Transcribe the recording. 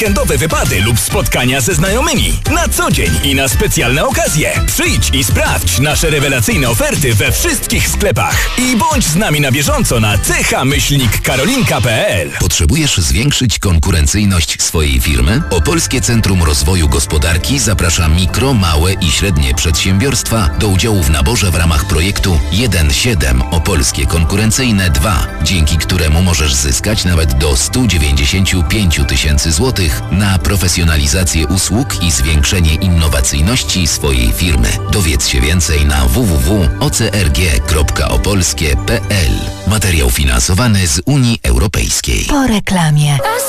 Weekendowe wypady lub spotkania ze znajomymi. Na co dzień i na specjalne okazje. Przyjdź i sprawdź nasze rewelacyjne oferty we wszystkich sklepach. I bądź z nami na bieżąco na ch-karolinka.pl. Potrzebujesz zwiększyć konkurencyjność swojej firmy? Opolskie Centrum Rozwoju Gospodarki zaprasza mikro, małe i średnie przedsiębiorstwa do udziału w naborze w ramach projektu 1.7 Opolskie Konkurencyjne 2, dzięki któremu możesz zyskać nawet do 195 000 złotych na profesjonalizację usług i zwiększenie innowacyjności swojej firmy. Dowiedz się więcej na www.ocrg.opolskie.pl. Materiał finansowany z Unii Europejskiej. Po reklamie.